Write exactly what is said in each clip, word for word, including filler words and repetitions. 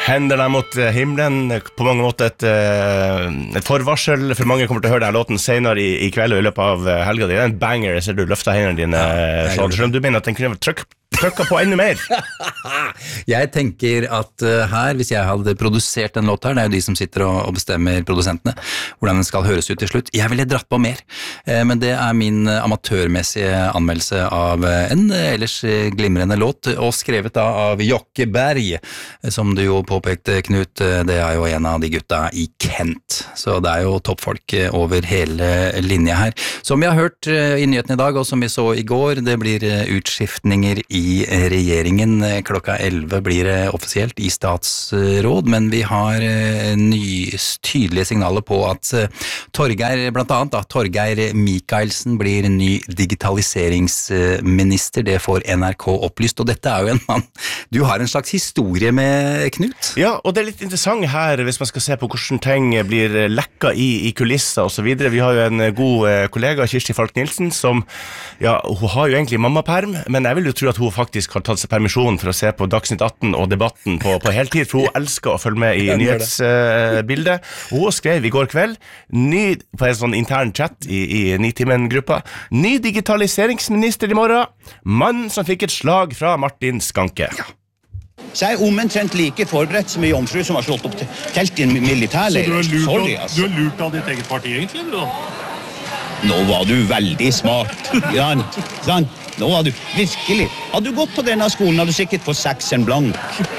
Hender deg mot himmelen, på mange måter et, et forvarsel, for mange kommer til å høre denne låten senere i, i kveld og i løpet av helga. Det er en banger, jeg ser du løfter hendene dine, ja, Sean. Du mener at den kunne trykke trykka på enda mer. Jeg tenker at uh, her, hvis jeg hadde produsert en låt her, det er jo de som sitter og, og bestemmer produsentene, hvordan den skal høres ut til slutt, jeg ville dratt på mer. Eh, men det er min uh, amatørmessige anmeldelse av uh, en uh, ellers uh, glimrende låt, og skrevet da av Jokke Berg, som du jo påpekte, Knut, uh, det er jo en av de gutta i Kent. Så det er jo toppfolk uh, over hele linja her. Som vi har hørt uh, i nyheten i dag, og som vi så i går, det blir uh, utskiftninger i I regjeringen. Klokka elleve blir det offisielt i statsråd, men vi har ny, tydelige signaler på at Torgeir, blant annet da, Torgeir Micaelsen blir ny digitaliseringsminister. Det får N R K opplyst, og dette er jo en mann du har en slags historie med, Knut. Ja, og det er litt interessant her, hvis man skal se på hvordan ting blir lekka i, i kulisser og så videre. Vi har jo en god kollega, Kirsti Falk-Nielsen, som, ja, hun har jo egentlig mammaperm, men jeg vil jo tro at hun faktisk har tatt seg permisjon for å se på Dagsnytt atten og debatten på, på heltid, for hun elsker å følge med i nyhetsbildet. Uh, hun skrev i går kveld, ny, på en sånn intern chat i, i Nitimen-gruppa, ny digitaliseringsminister i morgen, mann som fikk et slag fra Martin Skanke. Ja. Så jeg er omtrent like forberedt som en jomfru som har slått opp telt i en militærleir. Så du har lurt, Sorry, av, altså. du har lurt av ditt eget parti egentlig, eller da? Nå var du veldig smart, Jan. Jan, nå var du virkelig. Hadde du gått på denne skolen, hadde du sikkert fått seksen blank.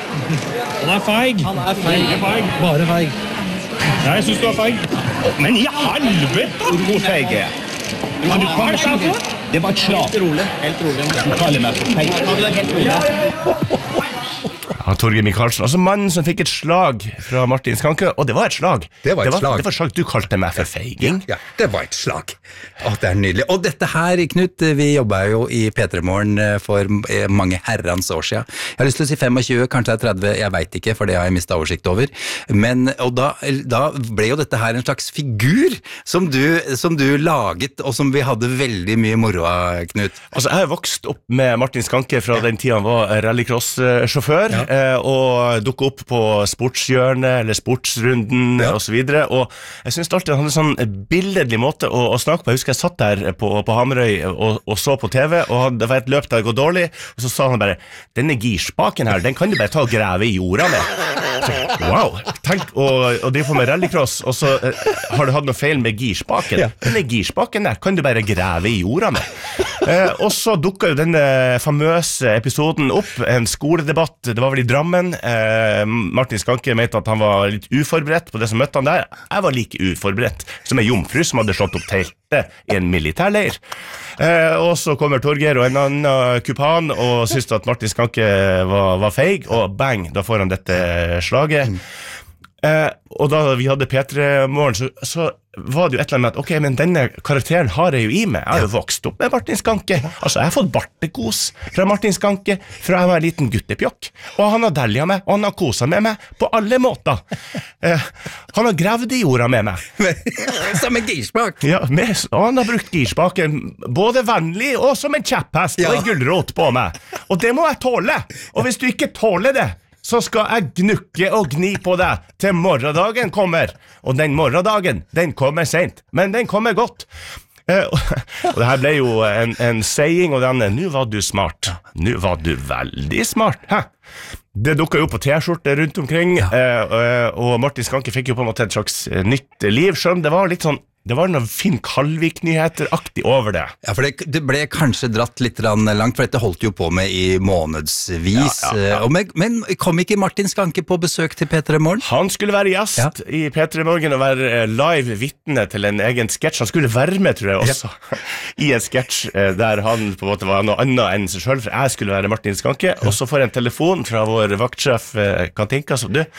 Han er feig. Han er feig. feig. Bare feig. Ja, jeg synes du er feig. Men i helvete! Hvor feig er jeg? Kan du komme til? Det var et slag. Helt rolig. Helt rolig. Du kaller meg for feig. Ja, det er helt rolig. Ja, Torgeir Micaelsen, altså mannen som fikk et slag fra Martin Skanke, og det var et slag. Det var et det var, slag. Det var et slag. Du kalte meg for feiging. Ja, ja, det var et slag. Å, det er nydelig. Og dette her, Knut, vi jobbet jo i P tre Morgen for mange herrens år siden. Jeg har lyst til å si tjuefem, kanskje det er tretti, jeg vet ikke, for det har jeg mistet oversikt over. Men, og da, da ble jo dette her en slags figur som du, som du laget, og som vi hadde veldig mye moro av, Knut. Altså, jeg har vokst opp med Martin Skanke fra ja. den tiden han var rallycross-sjåfør, ja. eh, og dukket opp på sportshjørnet, eller sportsrunden, ja. og så videre, og jeg synes alltid han hadde en sånn billedlig måte å, å snakke på. Jeg husker jeg satt der på, på Hamarøy og, og så på T V, og det var et løp der det går dårlig, og så sa han bare, denne girspaken her, den kan du bare ta og grave i jorda med. Så, wow, tenk, og, og de får med rallycross, og så uh, har du hatt noe feil med girspaken. Ja. Denne girspaken der kan du bare grave i jorda med. Uh, og så dukket jo denne famøse episoden opp, en skoledebatt, det var vel i Drammen. Uh, Martin Skanke mente at han var litt uforberedt på det som møtte han der. Jeg var like uforberedt som en jomfru som hadde slått opp teltet i en militærleir. Uh, og så kommer Torgeir og en annen kupan og synes at Martin Skanke var, var feig, og bang, da får han dette slaget. Mm. Uh, og da vi hadde P tre Morgen, så, så var det jo et eller annet med at, ok, men denne karakteren har jeg jo i meg. Jeg har jo vokst opp med Martin Skanke. Altså, jeg har fått bartekos fra Martin Skanke fra jeg var en liten guttepjokk. Og han har delja meg, og han har koset med meg på alle måter. Uh, han har gravd i jorda med meg. Som en girspak. Ja, med, og han har brukt girspaken både vennlig og som en kjepphest, ja. Og en gulrot på meg. Og det må jeg tåle. Og hvis du ikke tåler det, så skal jeg gnukke og gni på deg til morgendagen kommer. Og den morgendagen, den kommer sent, men den kommer godt. Uh, og det her ble jo en, en saying, og denne, nå var du smart. Nå var du veldig smart. Hæ? Det dukket jo på T-skjorte rundt omkring, ja. uh, uh, og Martin Skanke fikk jo på en måte et slags nytt liv, skjønn. Det var litt sånn, det var noe Finn Kalvik-nyheter-aktig over det. Ja, for det, det ble kanskje dratt litt langt, for dette holdt jo på med i månedsvis. Ja, ja, ja. Og men, men kom ikke Martin Skanke på besøk til P tre Morgen? Han skulle være gjest ja. i P tre Morgen og være live vittne til en egen sketsj. Han skulle være med, tror jeg også, ja. i en sketsj der han på en måte var noe annet enn seg selv, for jeg skulle være Martin Skanke, ja. og så får jeg en telefon fra vår vaktsjef Katinka, så du,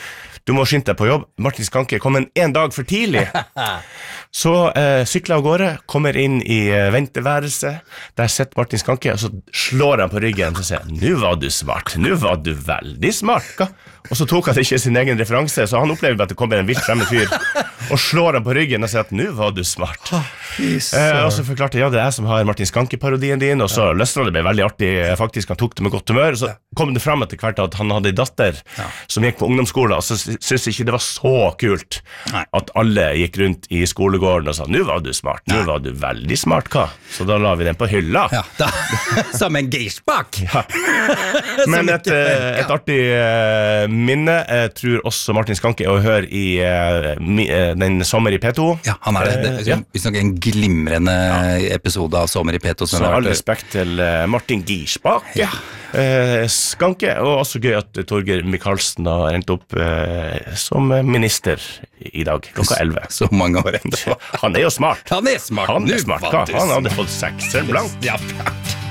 du må skynde deg på jobb. Martin Skanke kom en, en dag for tidlig. Så eh, sykler av gårde, kommer inn i eh, venteværelset. Der sitter Martin Skanke, og så slår han på ryggen og sier, «Nu var du smart, nu var du veldig smart, hva?» Og så tok han ikke sin egen referanse, så han opplever at det kommer en vilt fremmed fyr og slår han på ryggen og sier at «Nu var du smart». Eh, og så forklarte jeg, ja, det er jeg som har Martin Skanke-parodien din, og så ja. løsnet det ble veldig artig, faktisk han tok det med godt humør, og så kom det frem etter hvert at han hadde en datter ja. som gikk på ungdomsskolen, og så synes jeg ikke det var så kult Nei. at alle gikk rundt i skolegården og sa, «Nu var du smart, nu var du veldig smart, hva?» Så da la vi den på hylla. Ja, da, som en geisbak. Ja. Men et, et artig uh, minne, jeg tror også Martin Skanke er å høre i uh, mi, uh, den Sommer i P to. Ja, han er det. det uh, ja. Vi snakker en glimrende ja. episode av Sommer i P to. Så all respekt til uh, Martin Giersbak. Ja. Uh, Skanke, og også gøy at Torger Mikalsen har endt opp uh, som minister i dag, klokka elleve. Så mange år etter. Han er jo smart. Han er smart. Han er smart. Han hadde fått sekser blank. Ja,